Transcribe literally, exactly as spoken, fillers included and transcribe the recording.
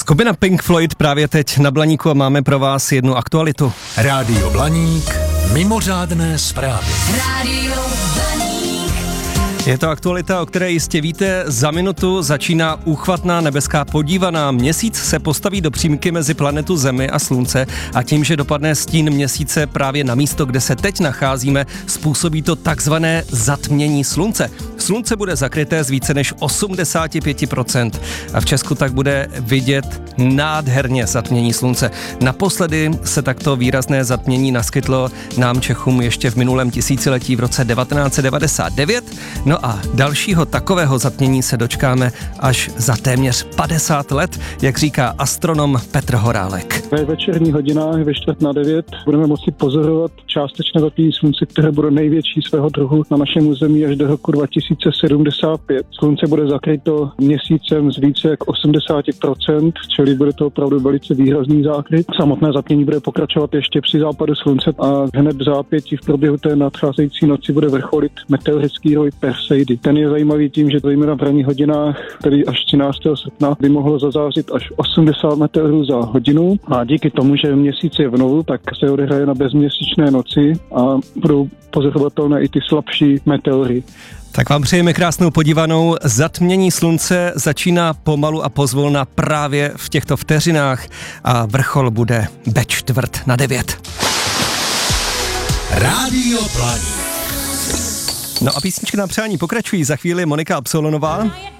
Skupina Pink Floyd právě teď na Blaníku a máme pro vás jednu aktualitu. Rádio Blaník, mimořádné zprávy. Rádio Blaník. Je to aktualita, o které jistě víte. Za minutu začíná úchvatná nebeská podívaná. Měsíc se postaví do přímky mezi planetu Zemi a Slunce a tím, že dopadne stín měsíce právě na místo, kde se teď nacházíme, způsobí to takzvané zatmění Slunce. Slunce bude zakryté z více než osmdesát pět procent a v Česku tak bude vidět nádherně zatmění Slunce. Naposledy se takto výrazné zatmění naskytlo nám Čechům ještě v minulém tisíciletí v roce devatenáct set devadesát devět. No a dalšího takového zatmění se dočkáme až za téměř padesát let, jak říká astronom Petr Horálek. Ve večerních hodinách ve čtvrt na devět budeme moci pozorovat částečné zatmění Slunce, které bude největší svého druhu na našem území až do roku dva tisíce sedmdesát pět. Slunce bude zakryto měsícem z více jak osmdesát procent, čili bude to opravdu velice výrazný zákryt. Samotné zatmění bude pokračovat ještě při západu Slunce a hned v zápětí v průběhu té nadcházející noci bude vrcholit meteorický roj Perseidy. Ten je zajímavý tím, že zejména v ranních hodinách, tedy až třináctého srpna, by mohlo zazářit až osmdesát meteorů za hodinu a díky tomu, že měsíc je v novu, tak se odehraje na bezměsíčné noci a budou pozorovatelné i ty slabší meteory. Tak vám přejeme krásnou podívanou. Zatmění Slunce začíná pomalu a pozvolna právě v těchto vteřinách a vrchol bude ve čtvrt na devět. Rádio Blaník. No a písničky na přání pokračují. Za chvíli Monika Absolonová.